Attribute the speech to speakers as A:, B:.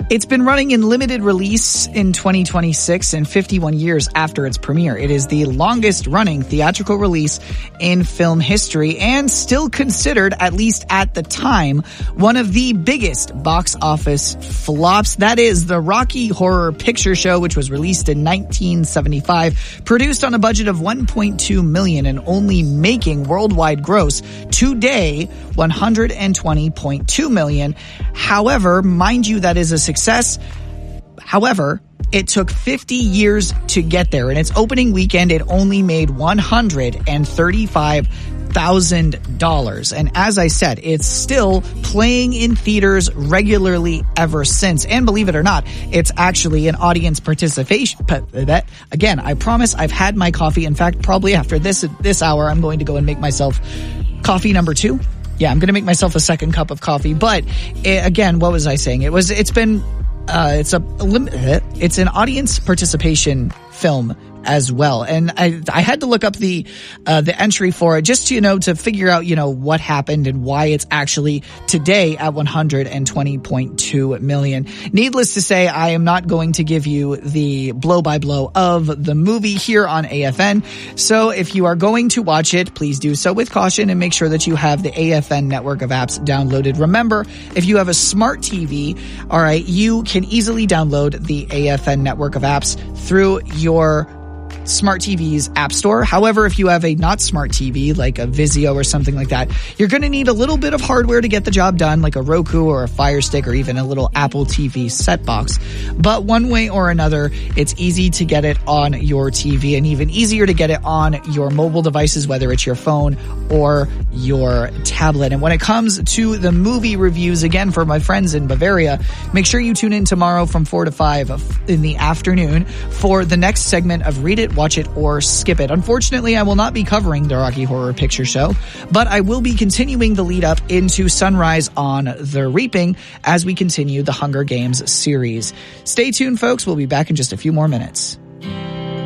A: It's been running in limited release in 2026 and 51 years after its premiere. It is the longest running theatrical release in film history and still considered, at least at the time, one of the biggest box office flops. That is the Rocky Horror Picture Show, which was released in 1975, produced on a budget of $1.2 million and only making worldwide gross today $120.2 million. However, mind you, that is a success. However, it took 50 years to get there. In its opening weekend, it only made $135,000. And as I said, it's still playing in theaters regularly ever since. And believe it or not, it's actually an audience participation. Again, I promise I've had my coffee. In fact, probably after this hour, I'm going to go and make myself coffee number 2. Yeah, I'm going to make myself a second cup of coffee. But again, what was I saying? It's an audience participation film as well. And I had to look up the entry for it just to figure out, what happened and why it's actually today at $120.2 million. Needless to say, I am not going to give you the blow by blow of the movie here on AFN. So if you are going to watch it, please do so with caution and make sure that you have the AFN network of apps downloaded. Remember, if you have a smart TV, all right, you can easily download the AFN network of apps through your Smart TV's app store. However, if you have a not smart TV, like a Vizio or something like that, you're going to need a little bit of hardware to get the job done, like a Roku or a Fire Stick or even a little Apple TV set box. But one way or another, it's easy to get it on your TV and even easier to get it on your mobile devices, whether it's your phone or your tablet. And when it comes to the movie reviews, again, for my friends in Bavaria, make sure you tune in tomorrow from 4 to 5 in the afternoon for the next segment of Read It, Watch It, or Skip It. Unfortunately, I will not be covering the Rocky Horror Picture Show, but I will be continuing the lead up into Sunrise on the Reaping as we continue the Hunger Games series. Stay tuned, folks. We'll be back in just a few more minutes.